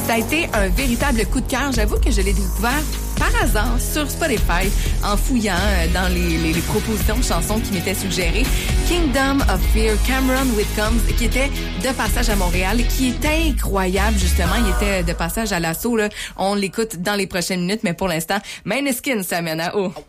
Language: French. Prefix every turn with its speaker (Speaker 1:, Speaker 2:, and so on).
Speaker 1: Ça a été un véritable coup de cœur. J'avoue que je l'ai découvert par hasard sur Spotify en fouillant dans les propositions de chansons qui m'étaient suggérées. Kingdom of Fear, Cameron Whitcombs, qui était de passage à Montréal, qui était incroyable, justement. Il était de passage à l'assaut, là. On l'écoute dans les prochaines minutes, mais pour l'instant, Måneskin, ça mène à haut.